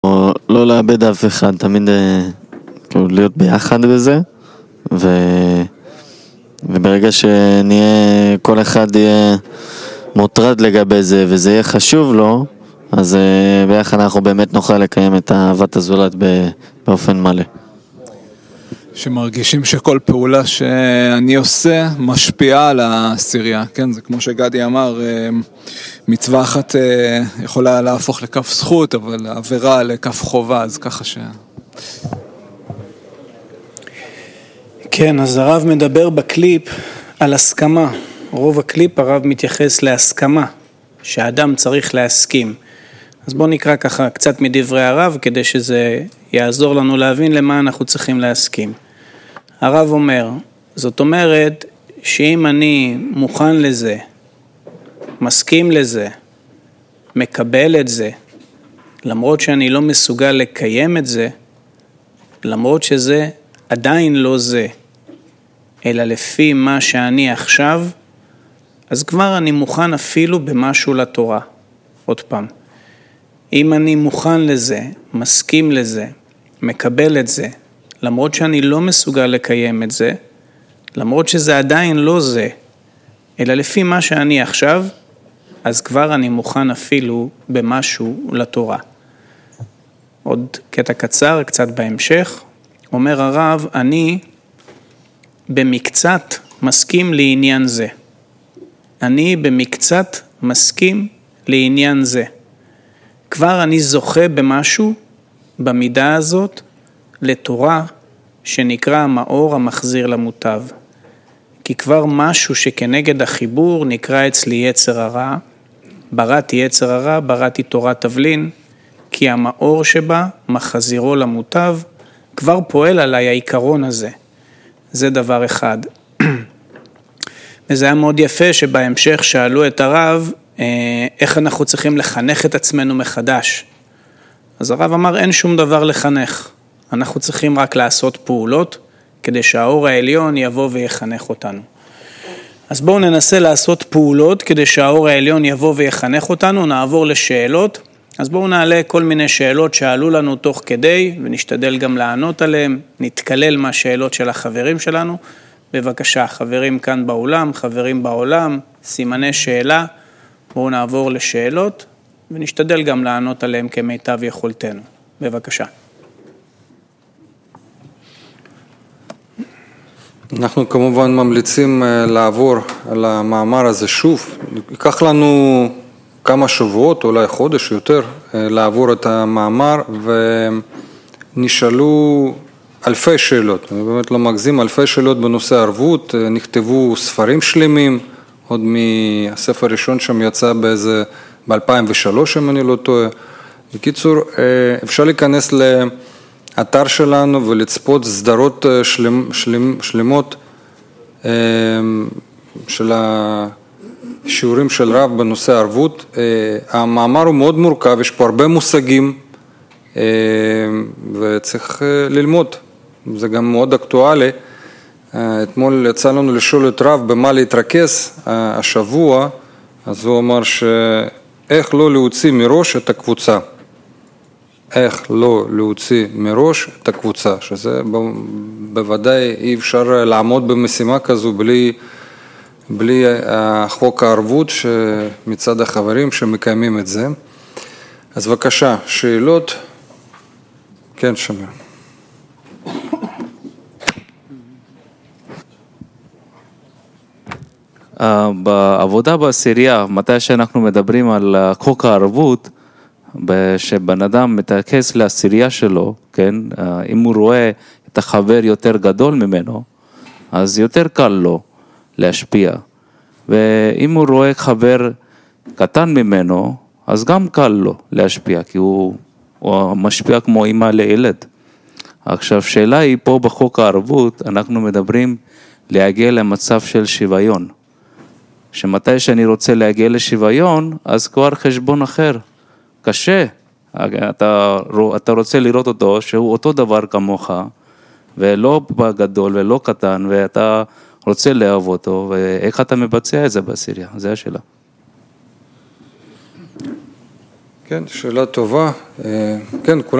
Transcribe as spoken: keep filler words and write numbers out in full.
לא לאבד אף אחד, תמיד כאילו להיות ביחד בזה, ו... וברגע שנהיה, כל אחד יהיה מוטרד לגבי זה, וזה יהיה חשוב לו, אז ביחד אנחנו באמת נוכל לקיים את אהבת הזולת באופן מלא. שמרגישים שכל פעולה שאני עושה משפיעה על העשירייה, כן? זה כמו שגדי אמר, מצווה אחת יכולה להפוך לכף זכות, אבל עבירה לכף חובה, אז ככה ש... כן, אז הרב מדבר בקליפ על הסכמה. רוב הקליפ הרב מתייחס להסכמה, שהאדם צריך להסכים. אז בואו נקרא ככה קצת מדברי הרב, כדי שזה יעזור לנו להבין למה אנחנו צריכים להסכים. הרב אומר, זאת אומרת שאם אני מוכן לזה, מסכים לזה, מקבל את זה, למרות שאני לא מסוגל לקיים את זה, למרות שזה עדיין לא זה, אלא לפי מה שאני עכשיו, אז כבר אני מוכן אפילו במשהו לתורה. עוד פעם, אם אני מוכן לזה, מסכים לזה, מקבל את זה, למרות שאני לא מסוגל לקיים את זה, למרות שזה עדיין לא זה, אלא לפי מה שאני עכשיו, אז כבר אני מוכן אפילו במשהו לתורה. עוד קטע קצר, קצת בהמשך, אומר הרב, אני במקצת מסכים לעניין זה. אני במקצת מסכים לעניין זה. כבר אני זוכה במשהו, במידה הזאת, לתורה שנקרא המאור המחזיר למוטב. כי כבר משהו שכנגד החיבור נקרא אצלי יצר הרע, בראתי יצר הרע, בראתי תורת תבלין, כי המאור שבה מחזירו למוטב, כבר פועל עליי העיקרון הזה. זה דבר אחד. וזה היה מאוד יפה שבהמשך שאלו את הרב, איך אנחנו צריכים לחנך את עצמנו מחדש. אז הרב אמר, אין שום דבר לחנך. אנחנו צריכים רק לעשות פעולות, כדי שהאור העליון יבוא ויחנך אותנו. אז בואו ננסה לעשות פעולות, כדי שהאור העליון יבוא ויחנך אותנו, נעבור לשאלות. אז בואו נעלה כל מיני שאלות שעלו לנו תוך כדי, ונשתדל גם לענות עליהן, נתקלל מהשאלות של החברים שלנו. בבקשה, חברים כאן באולם, חברים בעולם, סימני שאלה, בואו נעבור לשאלות, ונשתדל גם לענות עליהן כמיטב יכולתנו. בבקשה. אנחנו כמובן ממליצים לעבור על המאמר הזה שוב. ייקח לנו כמה שבועות, אולי חודש יותר, לעבור את המאמר, ונשאלו אלפי שאלות. אני באמת לא מגזים, אלפי שאלות בנושא ערבות, נכתבו ספרים שלמים, עוד מהספר הראשון שם יצא באיזה, ב-אלפיים ושלוש, אם אני לא טועה. בקיצור, אפשר להיכנס לאתר שלנו ולצפות סדרות שלמ, שלמ, שלמות של השיעורים של רב בנושא ערבות. המאמר הוא מאוד מורכב, יש פה הרבה מושגים, וצריך ללמוד. זה גם מאוד אקטואלי. אתמול יצא לנו לשאול את רב במה להתרכז השבוע, אז הוא אמר שאיך לא להוציא מראש את הקבוצה. איך לא להוציא מראש את הקבוצה, שזה בוודאי אי אפשר לעמוד במשימה כזו בלי, בלי חוק הערבות שמצד החברים שמקיימים את זה. אז בבקשה, שאלות? כן, שמיר. בעבודה בעשירייה, מתי שאנחנו מדברים על חוק הערבות, שבן אדם מתרכז לעשירייה שלו, כן, אם הוא רואה את החבר יותר גדול ממנו, אז יותר קל לו להשפיע. ואם הוא רואה חבר קטן ממנו, אז גם קל לו להשפיע, כי הוא, הוא משפיע כמו אמא לילד. עכשיו, שאלה היא פה בחוק הערבות, אנחנו מדברים להגיע למצב של שוויון. שמתי שאני רוצה להגיע לשוויון, אז כבר חשבון אחר. קשה, אתה, אתה רוצה לראות אותו שהוא אותו דבר כמוך, ולא גדול ולא קטן, ואתה רוצה לאהוב אותו, ואיך אתה מבצע את זה בעשירייה? זה השאלה. כן, שאלה טובה. כן, כולם